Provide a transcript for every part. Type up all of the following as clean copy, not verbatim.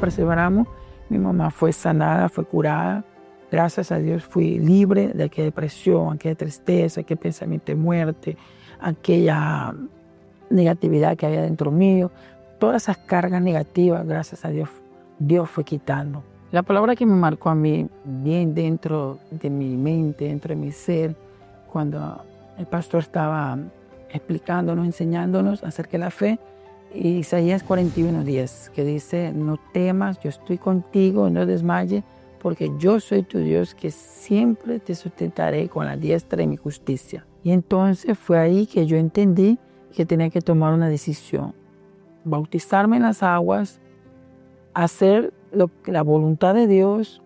perseveramos, mi mamá fue sanada, fue curada. Gracias a Dios fui libre de aquella depresión, aquella tristeza, aquel pensamiento de muerte, aquella negatividad que había dentro mío. Todas esas cargas negativas, gracias a Dios, Dios fue quitando. La palabra que me marcó a mí, bien dentro de mi mente, dentro de mi ser, cuando el pastor estaba explicándonos, enseñándonos acerca de la fe, Isaías 41:10, que dice: no temas, yo estoy contigo, no desmayes, porque yo soy tu Dios, que siempre te sustentaré con la diestra de mi justicia. Y entonces fue ahí que yo entendí que tenía que tomar una decisión: bautizarme en las aguas, hacer la voluntad de Dios,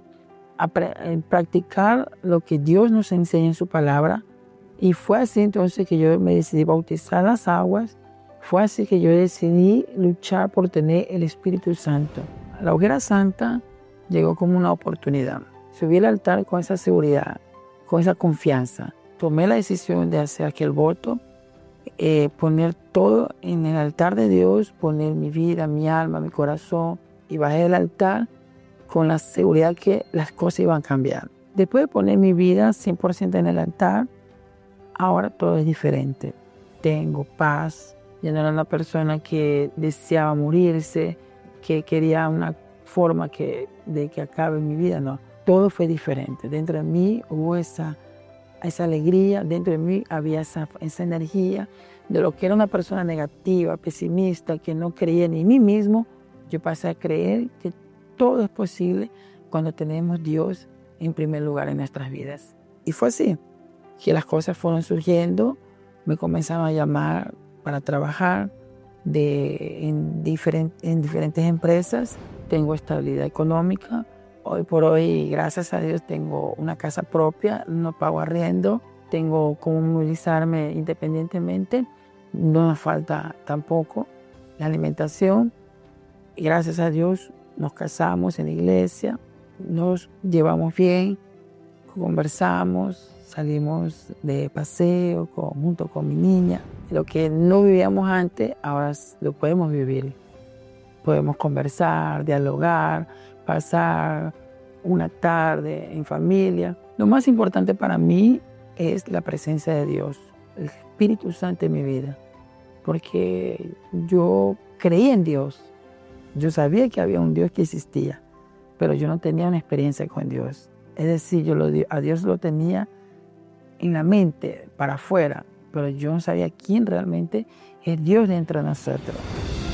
practicar lo que Dios nos enseña en su palabra. Y fue así entonces que yo me decidí bautizar en las aguas. Fue así que yo decidí luchar por tener el Espíritu Santo. La hoguera santa llegó como una oportunidad. Subí al altar con esa seguridad, con esa confianza. Tomé la decisión de hacer aquel voto, poner todo en el altar de Dios, poner mi vida, mi alma, mi corazón, y bajé del altar con la seguridad que las cosas iban a cambiar. Después de poner mi vida 100% en el altar, ahora todo es diferente. Tengo paz. Ya no era una persona que deseaba morirse, que quería una forma de que acabe mi vida. No, todo fue diferente. Dentro de mí hubo esa alegría, dentro de mí había esa energía. De lo que era una persona negativa, pesimista, que no creía ni en mí mismo, yo pasé a creer que todo es posible cuando tenemos Dios en primer lugar en nuestras vidas. Y fue así, que las cosas fueron surgiendo, me comenzaron a llamar para trabajar en diferentes empresas. Tengo estabilidad económica. Hoy por hoy, gracias a Dios, tengo una casa propia, no pago arriendo, tengo cómo movilizarme independientemente, no me falta tampoco la alimentación. Y gracias a Dios nos casamos en la iglesia, nos llevamos bien, conversamos, salimos de paseo junto con mi niña. Lo que no vivíamos antes, ahora lo podemos vivir. Podemos conversar, dialogar, pasar una tarde en familia. Lo más importante para mí es la presencia de Dios, el Espíritu Santo en mi vida. Porque yo creí en Dios. Yo sabía que había un Dios que existía, pero yo no tenía una experiencia con Dios. Es decir, a Dios lo tenía en la mente, para afuera, pero yo no sabía quién realmente es Dios dentro de nosotros.